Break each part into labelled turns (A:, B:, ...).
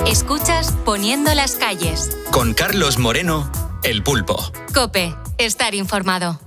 A: Escuchas Poniendo las calles.
B: Con Carlos Moreno, El Pulpo.
A: COPE. Estar informado.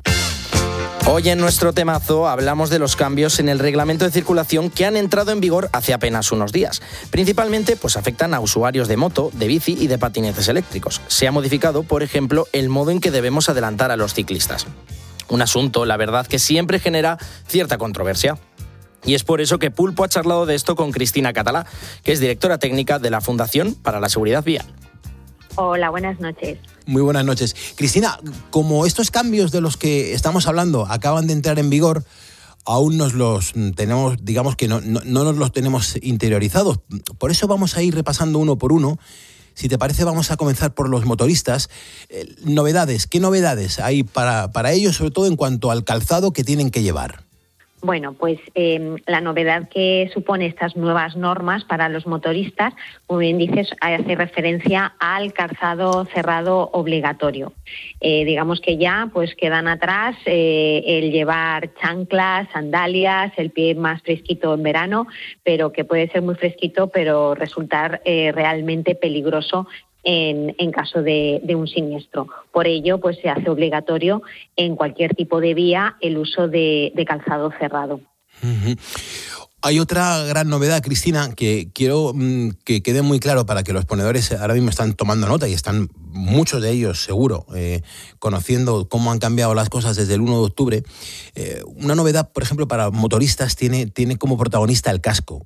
C: Hoy en nuestro temazo hablamos de los cambios en el reglamento de circulación que han entrado en vigor hace apenas unos días. Principalmente afectan a usuarios de moto, de bici y de patinetes eléctricos. Se ha modificado, por ejemplo, el modo en que debemos adelantar a los ciclistas. Un asunto, la verdad, que siempre genera cierta controversia. Y es por eso que Pulpo ha charlado de esto con Cristina Catalá, que es directora técnica de la Fundación para la Seguridad Vial.
D: Hola, buenas noches.
E: Muy buenas noches. Cristina, como estos cambios de los que estamos hablando acaban de entrar en vigor, aún nos los tenemos, digamos que no nos los tenemos interiorizados. Por eso vamos a ir repasando uno por uno. Si te parece, vamos a comenzar por los motoristas. Novedades, ¿qué novedades hay para ellos, sobre todo en cuanto al calzado que tienen que llevar?
D: Bueno, pues la novedad que supone estas nuevas normas para los motoristas, como bien dices, hace referencia al calzado cerrado obligatorio. Digamos que ya pues quedan atrás el llevar chanclas, sandalias, el pie más fresquito en verano, pero que puede ser muy fresquito, pero resultar realmente peligroso en caso de un siniestro. Por ello, pues se hace obligatorio en cualquier tipo de vía el uso de calzado cerrado.
E: Uh-huh. Hay otra gran novedad, Cristina, que quiero que quede muy claro para que los ponedores ahora mismo están tomando nota y están muchos de ellos, seguro, conociendo cómo han cambiado las cosas desde el 1 de octubre. Una novedad, por ejemplo, para motoristas tiene como protagonista el casco.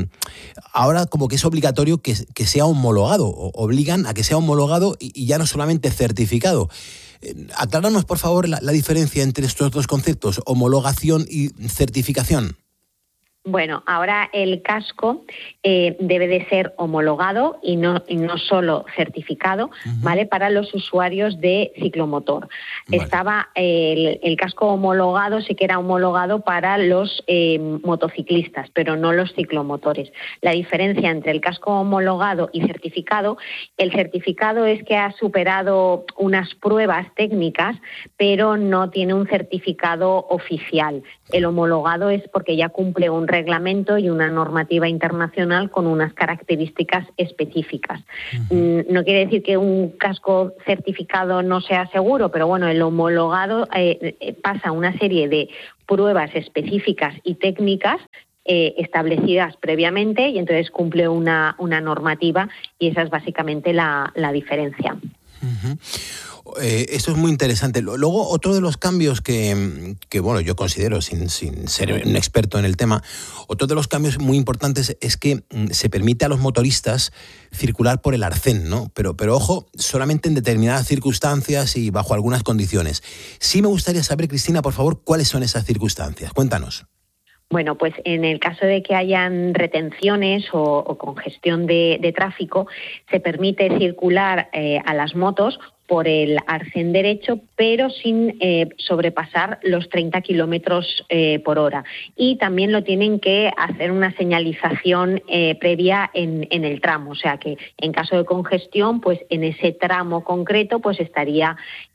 E: Ahora como que es obligatorio que sea homologado, obligan a que sea homologado y ya no solamente certificado. Acláranos, por favor, la diferencia entre estos dos conceptos, homologación y certificación.
D: Bueno, ahora el casco debe de ser homologado y no solo certificado, uh-huh, ¿vale? Para los usuarios de ciclomotor. Vale. Estaba el casco homologado, sí que era homologado para los motociclistas, pero no los ciclomotores. La diferencia entre el casco homologado y certificado, el certificado es que ha superado unas pruebas técnicas, pero no tiene un certificado oficial. El homologado es porque ya cumple un reglamento y una normativa internacional con unas características específicas. Uh-huh. No quiere decir que un casco certificado no sea seguro, pero bueno, el homologado pasa una serie de pruebas específicas y técnicas establecidas previamente y entonces cumple una normativa y esa es básicamente la diferencia.
E: Uh-huh. Esto es muy interesante. Luego, otro de los cambios que bueno, yo considero, sin ser un experto en el tema, otro de los cambios muy importantes es que se permite a los motoristas circular por el arcén, ¿no? Pero ojo, solamente en determinadas circunstancias y bajo algunas condiciones. Sí me gustaría saber, Cristina, por favor, ¿cuáles son esas circunstancias? Cuéntanos.
D: Bueno, pues en el caso de que hayan retenciones o congestión de tráfico, se permite circular a las motos por el arcén derecho, pero sin sobrepasar los 30 kilómetros por hora. Y también lo tienen que hacer una señalización previa en el tramo. O sea que en caso de congestión, pues en ese tramo concreto, pues estaría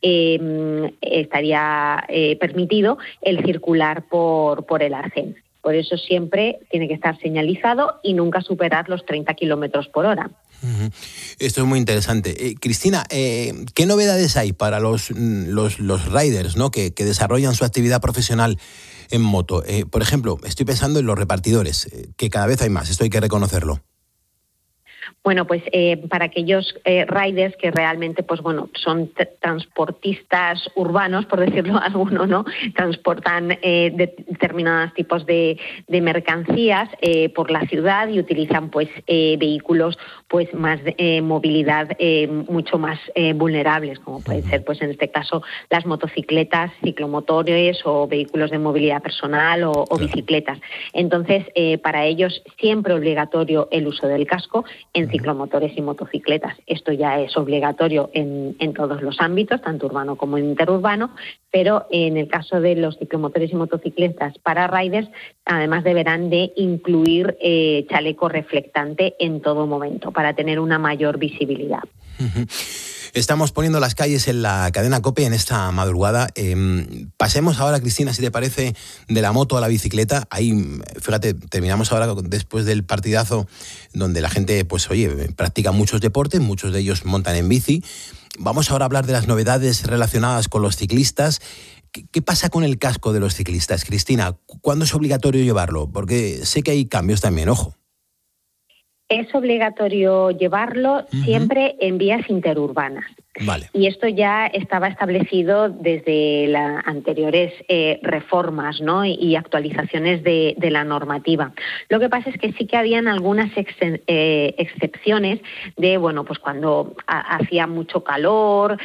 D: permitido el circular por el arcén. Por eso siempre tiene que estar señalizado y nunca superar los 30 kilómetros por hora.
E: Uh-huh. Esto es muy interesante. Cristina, ¿qué novedades hay para los riders, ¿no? que desarrollan su actividad profesional en moto? Por ejemplo, estoy pensando en los repartidores, que cada vez hay más, esto hay que reconocerlo.
D: Bueno, pues para aquellos riders que realmente, pues bueno, son transportistas urbanos, por decirlo alguno, ¿no? Transportan determinados tipos de mercancías por la ciudad y utilizan, pues, vehículos, pues, más movilidad mucho más vulnerables, como puede ser, pues, en este caso, las motocicletas, ciclomotores o vehículos de movilidad personal o bicicletas. Entonces, para ellos siempre obligatorio el uso del casco en ciclomotores y motocicletas. Esto ya es obligatorio en todos los ámbitos, tanto urbano como interurbano, pero en el caso de los ciclomotores y motocicletas para riders, además deberán de incluir chaleco reflectante en todo momento para tener una mayor visibilidad.
E: Estamos poniendo las calles en la cadena COPE en esta madrugada. Pasemos ahora, Cristina, si te parece, de la moto a la bicicleta. Ahí, fíjate, terminamos ahora después del partidazo donde la gente, pues oye, practica muchos deportes, muchos de ellos montan en bici. Vamos ahora a hablar de las novedades relacionadas con los ciclistas. ¿Qué pasa con el casco de los ciclistas, Cristina? ¿Cuándo es obligatorio llevarlo? Porque sé que hay cambios también, ojo.
D: Es obligatorio llevarlo siempre en vías interurbanas.
E: Vale.
D: Y esto ya estaba establecido desde las anteriores reformas, ¿no? y actualizaciones de la normativa. Lo que pasa es que sí que habían algunas excepciones de, bueno, pues cuando hacía mucho calor,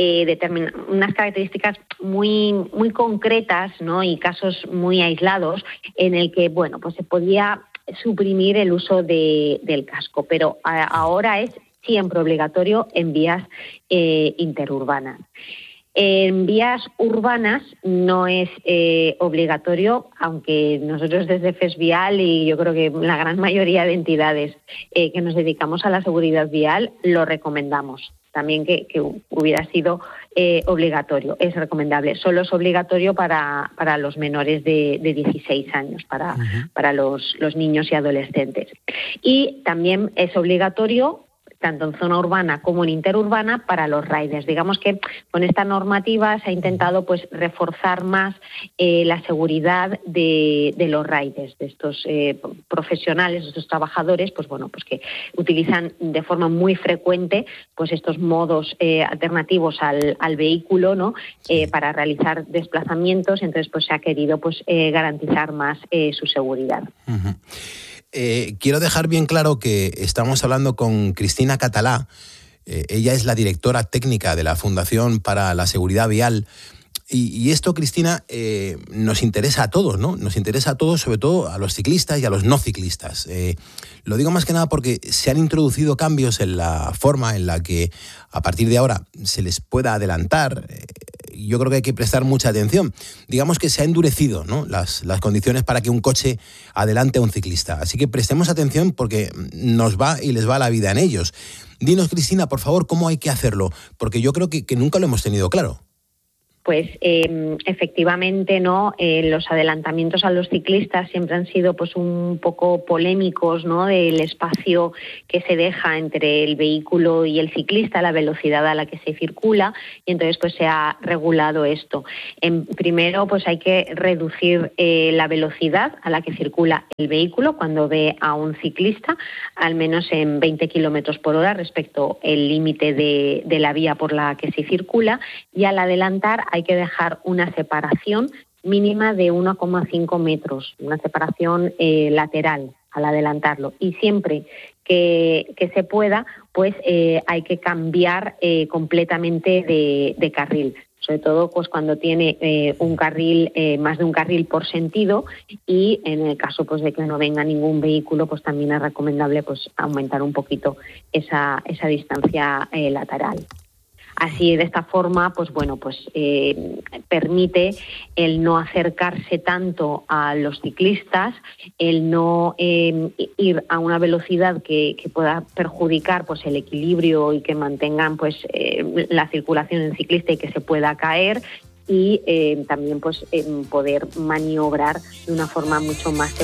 D: unas características muy, muy concretas, ¿no? Y casos muy aislados en el que, bueno, pues se podía suprimir el uso del casco, pero ahora es siempre obligatorio en vías interurbanas. En vías urbanas no es obligatorio, aunque nosotros desde FESVial y yo creo que la gran mayoría de entidades que nos dedicamos a la seguridad vial lo recomendamos. También que hubiera sido obligatorio, es recomendable. Solo es obligatorio para los menores de 16 años, para los niños y adolescentes. Y también es obligatorio, tanto en zona urbana como en interurbana, para los riders. Digamos que con esta normativa se ha intentado pues reforzar más la seguridad de los riders, de estos profesionales, de estos trabajadores, pues bueno, pues que utilizan de forma muy frecuente pues estos modos alternativos al vehículo, ¿no? Para realizar desplazamientos. Entonces pues se ha querido pues garantizar más su seguridad.
E: Uh-huh. Quiero dejar bien claro que estamos hablando con Cristina Català. Ella es la directora técnica de la Fundación para la Seguridad Vial. Y esto, Cristina, nos interesa a todos, ¿no? Nos interesa a todos, sobre todo a los ciclistas y a los no ciclistas. Lo digo más que nada porque se han introducido cambios en la forma en la que a partir de ahora se les pueda adelantar. Yo creo que hay que prestar mucha atención. Digamos que se ha endurecido, ¿no? las condiciones para que un coche adelante a un ciclista. Así que prestemos atención porque nos va y les va la vida en ellos. Dinos, Cristina, por favor, cómo hay que hacerlo, porque yo creo que nunca lo hemos tenido claro.
D: Pues efectivamente, ¿no? Los adelantamientos a los ciclistas siempre han sido pues un poco polémicos, ¿no? Del espacio que se deja entre el vehículo y el ciclista, la velocidad a la que se circula, y entonces pues se ha regulado esto. Primero pues hay que reducir la velocidad a la que circula el vehículo cuando ve a un ciclista, al menos en 20 kilómetros por hora respecto al límite de la vía por la que se circula, y al adelantar hay que dejar una separación mínima de 1,5 metros, una separación lateral al adelantarlo. Y siempre que se pueda, pues hay que cambiar completamente de carril. Sobre todo pues cuando tiene un carril, más de un carril por sentido, y en el caso pues de que no venga ningún vehículo, pues también es recomendable pues aumentar un poquito esa distancia lateral. Así, de esta forma, pues bueno, pues permite el no acercarse tanto a los ciclistas, el no ir a una velocidad que pueda perjudicar pues el equilibrio y que mantengan pues la circulación del ciclista y que se pueda caer, y también pues poder maniobrar de una forma mucho más segura